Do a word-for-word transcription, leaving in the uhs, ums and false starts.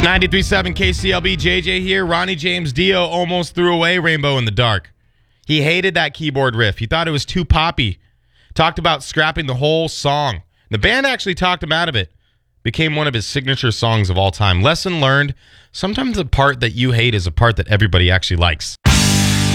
ninety-three point seven K C L B, J J here. Ronnie James Dio almost threw away Rainbow in the Dark. He hated that keyboard riff. He thought it was too poppy. Talked about scrapping the whole song. The band actually talked him out of it. Became one of his signature songs of all time. Lesson learned, sometimes the part that you hate is a part that everybody actually likes.